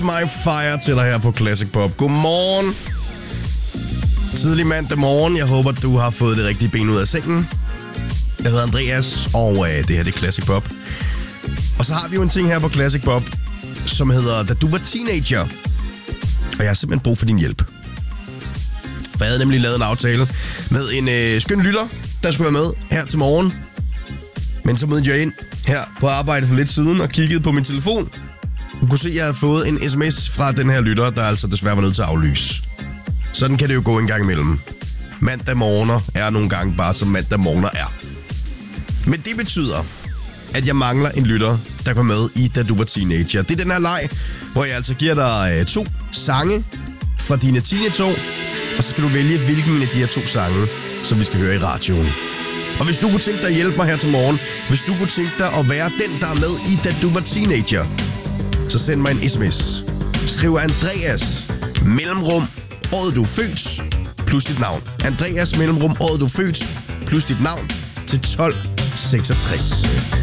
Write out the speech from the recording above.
My Fire til dig her på Classic Pop. Godmorgen. Tidlig mandag morgen. Jeg håber, du har fået det rigtige ben ud af sengen. Jeg hedder Andreas, og det her det er Classic Pop. Og så har vi jo en ting her på Classic Pop, som hedder Da du var teenager. Og jeg har simpelthen brug for din hjælp. For jeg havde nemlig lavet en aftale med en skøn lytter, der skulle være med her til morgen. Men så mødte jeg ind her på arbejde for lidt siden og kiggede på min telefon. Du kunne se, at jeg havde fået en sms fra den her lytter, der altså desværre var nødt til at aflyse. Sådan kan det jo gå en gang imellem. Mandag morgener er nogle gange bare, som mandag morgener er. Men det betyder, at jeg mangler en lytter, der går med i Da du var teenager. Det er den her leg, hvor jeg altså giver dig 2 sange fra dine teenageår, og så skal du vælge, hvilken af de her 2 sange, som vi skal høre i radioen. Og hvis du kunne tænke dig at hjælpe mig her til morgen, hvis du kunne tænke dig at være den, der er med i Da du var teenager, så send mig en sms. Skriv Andreas, mellemrum, året du er født, plus dit navn. Andreas, mellemrum, året du er født, plus dit navn til 1266.